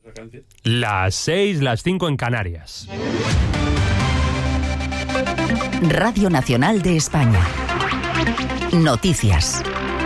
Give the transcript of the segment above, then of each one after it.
Las 6, las 5 en Canarias. Radio Nacional de España. Noticias.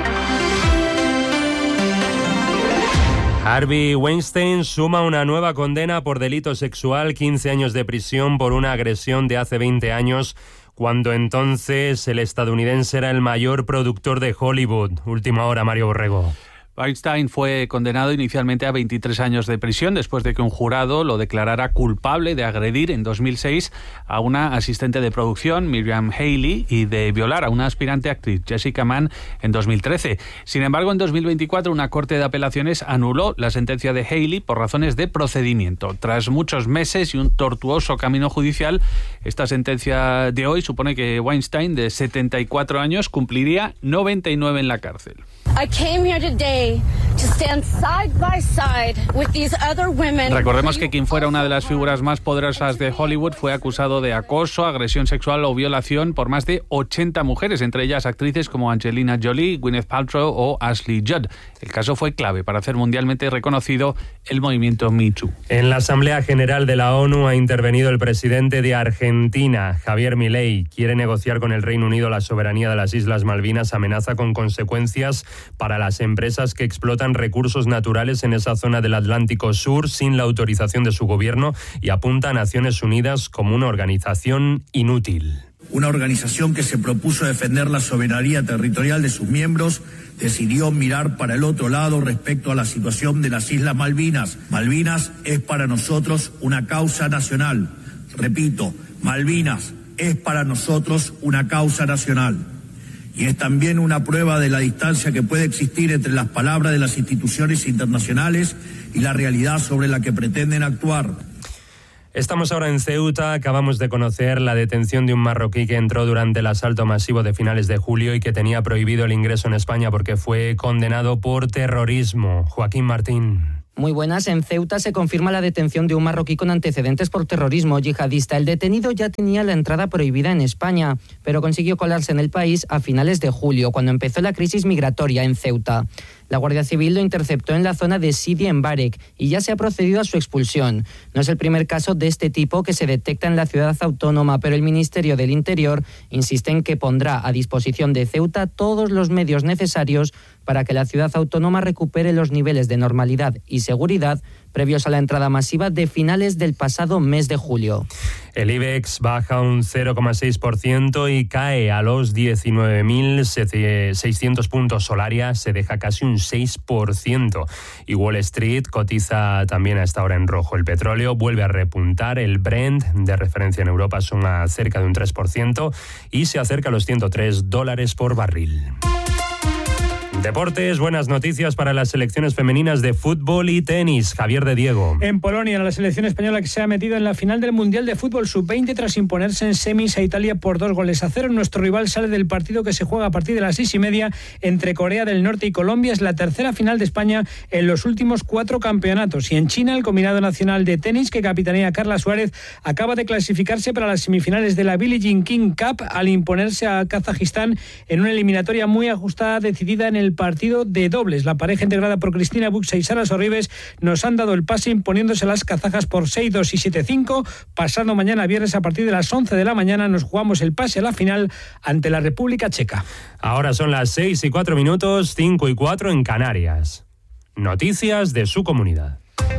Harvey Weinstein suma una nueva condena por delito sexual, 15 años de prisión por una agresión de hace 20 años, cuando entonces el estadounidense era el mayor productor de Hollywood. Última hora, Mario Borrego. Weinstein fue condenado inicialmente a 23 años de prisión después de que un jurado lo declarara culpable de agredir en 2006 a una asistente de producción, Miriam Haley, y de violar a una aspirante actriz, Jessica Mann, en 2013. Sin embargo, en 2024 una corte de apelaciones anuló la sentencia de Haley por razones de procedimiento. Tras muchos meses y un tortuoso camino judicial, esta sentencia de hoy supone que Weinstein, de 74 años, cumpliría 99 en la cárcel. Recordemos que quien fuera una de las figuras más poderosas de Hollywood fue acusado de acoso, agresión sexual o violación por más de 80 mujeres, entre ellas actrices como Angelina Jolie, Gwyneth Paltrow o Ashley Judd. El caso fue clave para hacer mundialmente reconocido el movimiento Me Too. En la Asamblea General de la ONU ha intervenido el presidente de Argentina, Javier Milei. Quiere negociar con el Reino Unido la soberanía de las Islas Malvinas, amenaza con consecuencias para las empresas que explotan recursos naturales en esa zona del Atlántico Sur sin la autorización de su gobierno y apunta a Naciones Unidas como una organización inútil. Una organización que se propuso defender la soberanía territorial de sus miembros decidió mirar para el otro lado respecto a la situación de las Islas Malvinas. Malvinas es para nosotros una causa nacional. Repito, Malvinas es para nosotros una causa nacional. Y es también una prueba de la distancia que puede existir entre las palabras de las instituciones internacionales y la realidad sobre la que pretenden actuar. Estamos ahora en Ceuta. Acabamos de conocer la detención de un marroquí que entró durante el asalto masivo de finales de julio y que tenía prohibido el ingreso en España porque fue condenado por terrorismo. Joaquín Martín. Muy buenas. En Ceuta se confirma la detención de un marroquí con antecedentes por terrorismo yihadista. El detenido ya tenía la entrada prohibida en España, pero consiguió colarse en el país a finales de julio, cuando empezó la crisis migratoria en Ceuta. La Guardia Civil lo interceptó en la zona de Sidi en Barek y ya se ha procedido a su expulsión. No es el primer caso de este tipo que se detecta en la ciudad autónoma, pero el Ministerio del Interior insiste en que pondrá a disposición de Ceuta todos los medios necesarios para que la ciudad autónoma recupere los niveles de normalidad y seguridad previos a la entrada masiva de finales del pasado mes de julio. El IBEX baja un 0,6% y cae a los 19.600 puntos. Solaria se deja casi un 6%. Y Wall Street cotiza también a esta hora en rojo. El petróleo vuelve a repuntar. El Brent, de referencia en Europa, suma cerca de un 3% y se acerca a los $103 por barril. Deportes, buenas noticias para las selecciones femeninas de fútbol y tenis. Javier de Diego. En Polonia, la selección española que se ha metido en la final del Mundial de Fútbol Sub-20 tras imponerse en semis a Italia por 2-0. Nuestro rival sale del partido que se juega a partir de las 6:30 entre Corea del Norte y Colombia. Es la tercera final de España en los últimos 4 campeonatos. Y en China, el combinado nacional de tenis que capitanea Carla Suárez acaba de clasificarse para las semifinales de la Billie Jean King Cup al imponerse a Kazajistán en una eliminatoria muy ajustada decidida en el partido de dobles. La pareja integrada por Cristina Buxa y Sara Sorribes nos han dado el pase imponiéndose a las kazajas por 6-2 y 7-5. Pasado mañana viernes a partir de las 11 de la mañana nos jugamos el pase a la final ante la República Checa. Ahora son las 6:04, 5:04 en Canarias. Noticias de su comunidad.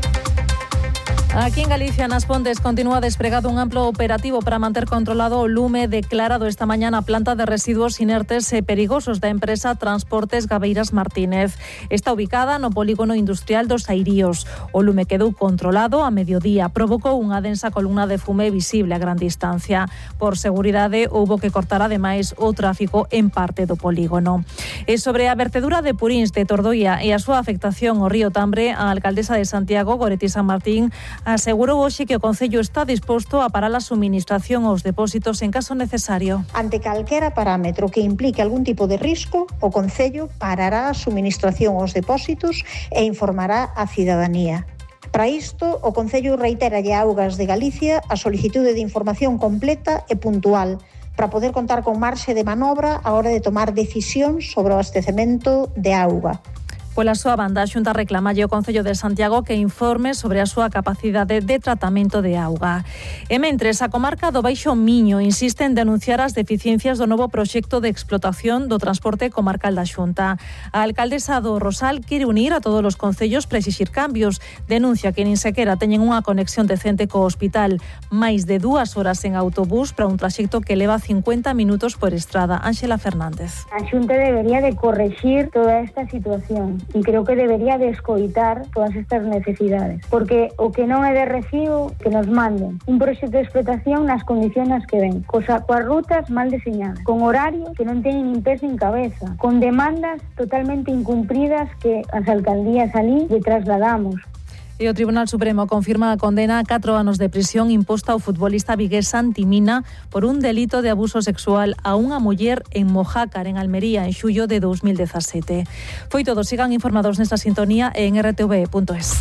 Aquí en Galicia, Nas Pontes, continúa desplegado un amplio operativo para manter controlado o lume declarado esta mañana planta de residuos inertes e perigosos da empresa Transportes Gabeiras Martínez. Está ubicada no polígono industrial dos Airíos. O lume quedou controlado a mediodía. Provocou unha densa columna de fume visible a gran distancia. Por seguridade, houbo que cortar ademais o tráfico en parte do polígono. E sobre a vertedura de purins de Tordoia e a súa afectación ao río Tambre, a alcaldesa de Santiago, Goretti San Martín, asegurou hoxe que o Concello está disposto a parar a suministración aos depósitos en caso necesario. Ante calquera parámetro que implique algún tipo de risco, o Concello parará a suministración aos depósitos e informará a cidadanía. Para isto, o Concello reiteralle a Augas de Galicia a solicitude de información completa e puntual para poder contar con marxe de manobra a hora de tomar decisións sobre o abastecemento de auga. Pola súa banda, a Xunta reclamalle ao Concello de Santiago que informe sobre a súa capacidade de tratamento de auga. E mentres, a comarca do Baixo Miño insiste en denunciar as deficiencias do novo proxecto de explotación do transporte comarcal da Xunta. A alcaldesa do Rosal quere unir a todos os concellos para exixir cambios. Denuncia que nin sequera teñen unha conexión decente co hospital. Máis de 2 horas en autobús para un traxecto que leva 50 minutos por estrada. Ángela Fernández. A Xunta debería de corregir toda esta situación e creo que debería de escoitar todas estas necesidades, porque o que non é de recibo que nos manden un proxecto de explotación nas condicións nas que ven, coas rutas mal diseñadas, con horarios que non teñen nin pés nin cabeza, con demandas totalmente incumpridas que as alcaldías ali lle trasladamos. E o Tribunal Supremo confirma a condena a 4 anos de prisión imposta ao futbolista vigués Santi Mina por un delito de abuso sexual a unha muller en Mojácar, en Almería, en xullo de 2017. Foi todo, sigan informados nesta sintonía e en rtv.es.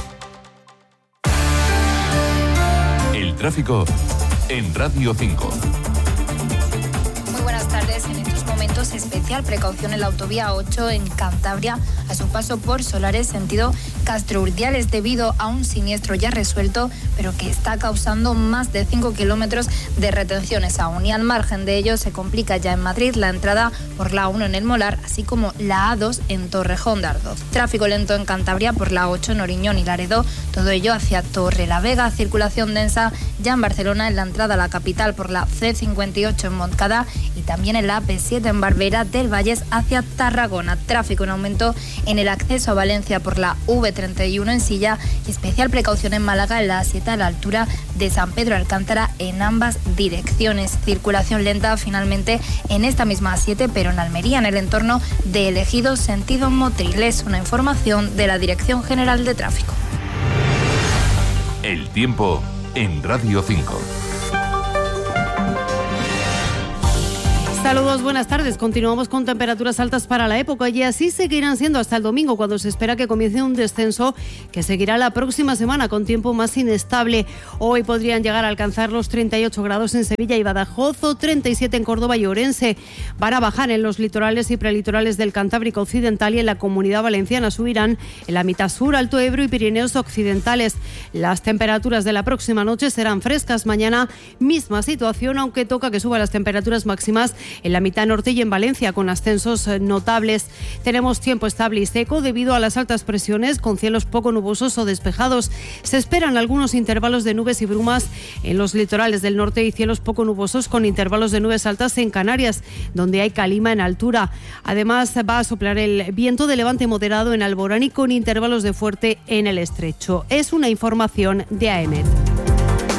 El tráfico en Radio 5. Muy buenas tardes. En estos momentos, especial precaución en la autovía 8 en Cantabria, a su paso por Solares, sentido Castro Urdiales, debido a un siniestro ya resuelto, pero que está causando más de 5 kilómetros de retenciones aún. Y al margen de ello, se complica ya en Madrid la entrada por la 1 en El Molar, así como la A2 en Torrejón de Ardoz. Tráfico lento en Cantabria por la 8 en Oriñón y Laredo, todo ello hacia Torrelavega. Circulación densa ya en Barcelona en la entrada a la capital por la C58 en Montcada y también en la AP7 en Barbera del Valles hacia Tarragona. Tráfico en aumento en el acceso a Valencia por la V31 en Silla y especial precaución en Málaga en la A7 a la altura de San Pedro Alcántara en ambas direcciones. Circulación lenta finalmente en esta misma A7, pero en Almería, en el entorno de El Ejido, sentido Motriles. Una información de la Dirección General de Tráfico. El tiempo en Radio 5. Saludos, buenas tardes. Continuamos con temperaturas altas para la época y así seguirán siendo hasta el domingo, cuando se espera que comience un descenso que seguirá la próxima semana con tiempo más inestable. Hoy podrían llegar a alcanzar los 38 grados en Sevilla y Badajoz o 37 en Córdoba y Orense. Van a bajar en los litorales y prelitorales del Cantábrico Occidental y en la Comunidad Valenciana. Subirán en la mitad sur, Alto Ebro y Pirineos Occidentales. Las temperaturas de la próxima noche serán frescas. Mañana misma situación, aunque toca que suban las temperaturas máximas en la mitad norte y en Valencia, con ascensos notables. Tenemos tiempo estable y seco debido a las altas presiones, con cielos poco nubosos o despejados. Se esperan algunos intervalos de nubes y brumas en los litorales del norte y cielos poco nubosos con intervalos de nubes altas en Canarias, donde hay calima en altura. Además, va a soplar el viento de levante moderado en Alborán y con intervalos de fuerte en el estrecho. Es una información de AEMET.